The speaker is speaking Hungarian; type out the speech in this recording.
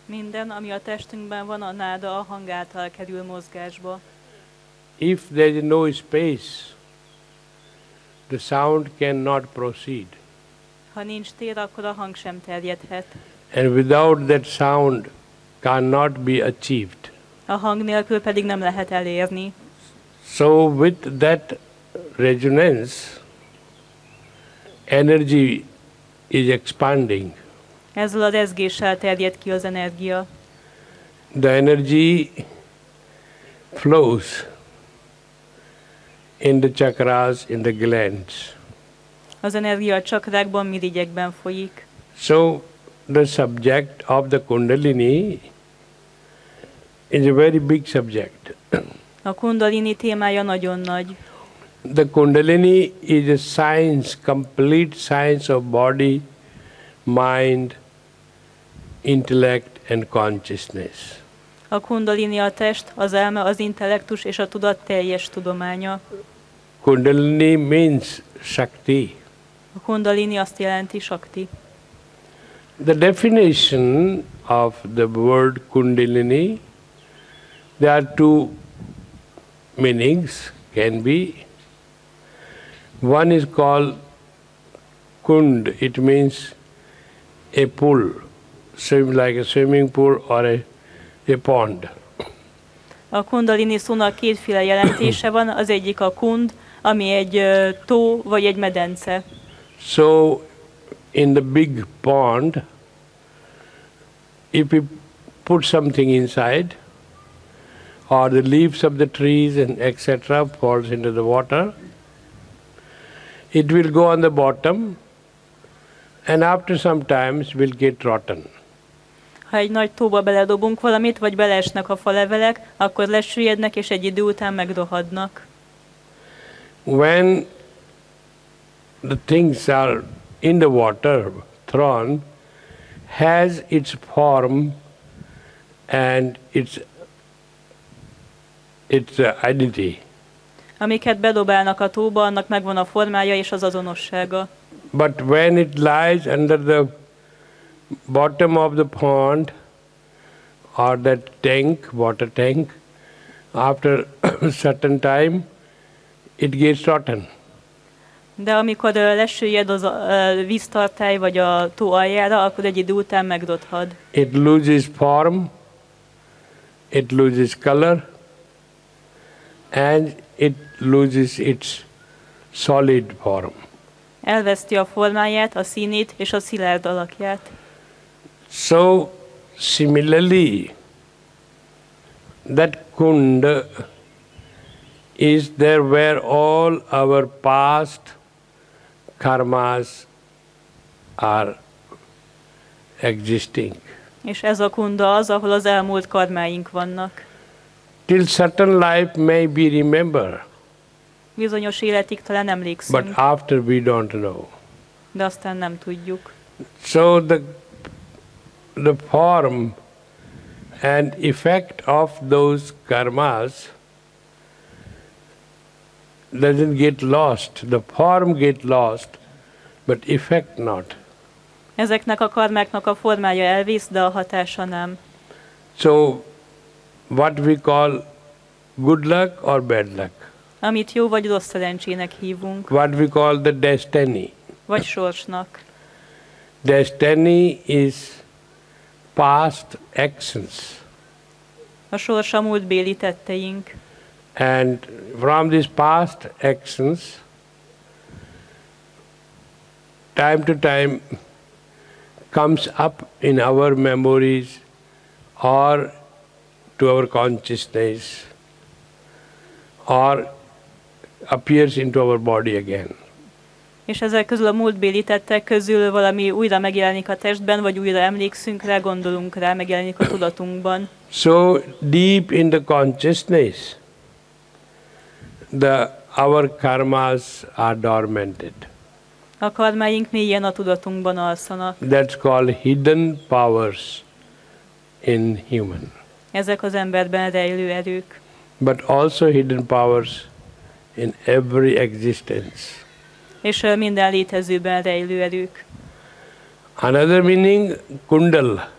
Minden, ami a testünkben van, a náda, a hang által kerül mozgásba. If there is no space, the sound cannot proceed. Ha nincs tér, akkor a hang sem terjedhet. And without that sound cannot be achieved. A hang nélkül pedig nem lehet elérni. So with that resonance, energy is expanding. Ezzel a rezgéssel terjed ki az energia. The energy flows in the chakras, in the glands. Az energia a csakrákban, mirigyekben folyik. So the subject of the Kundalini is a very big subject. A kundalini témája nagyon nagy. The Kundalini is a science, complete science of body, mind, intellect and consciousness. A kundalini a test, az elme, az intellektus és a tudat teljes tudománya. Kundalini means Shakti. A kundalini azt jelenti Shakti. The definition of the word Kundalini, there are two meanings, can be. One is called Kund, it means a pool, like a swimming pool or a pond. A kundalini szónak kétféle jelentése van, az egyik a kund, ami egy tó vagy egy medence. So in the big pond, if you put something inside, or the leaves of the trees and etc. falls into the water, it will go on the bottom and after some times will get rotten. Ha egy nagy tóba beledobunk valamit, vagy beleesnek a falevelek, akkor lesüllyednek és egy idő után megrohadnak. When the things are in the water thrown, has its form and its identity. Amiket bedobálnak a tóba, annak megvan a formája és az azonossága. But when it lies under the bottom of the pond or that tank, water tank, after a certain time, it gets rotten. De amikor lesüllyed az víztartály vagy a tó aljára, akkor egy idő után megrothad. It loses form, it loses color, and it loses its solid form. Elveszti a formáját, a színét és a szilárd alakját. So, similarly, that kunda is there where all our past karmas are existing. És ez a kunda az, ahol az elmúlt karmáink vannak. Till certain life may be remember, Bizonyos életig talán emlékszünk, but after we don't know. de aztán nem tudjuk. So the form and effect of those karmas doesn't get lost. The form get lost, but effect not. Ezeknek a karmáknak a formája elvész, de a hatása nem. So what we call good luck or bad luck, Amit jó vagy rossz szerencsének hívunk, what we call the destiny. vagy sorsnak. Destiny is past actions. A sors a múltbéli tetteink. And from these past actions, time to time comes up in our memories or to our consciousness or appears into our body again. És ezek közül a múltbéli tettek közül valami újra megjelenik a testben, vagy újra emlékszünk rá, gondolunk rá, megjelenik a tudatunkban. So deep in the consciousness, our karmas are dormanted. A karmáink mélyen a tudatunkban alszanak. That's called hidden powers in human. Ezek az emberben rejlő erők. But also hidden powers in every existence. És minden létezőben rejlő erők. Another meaning, kundal.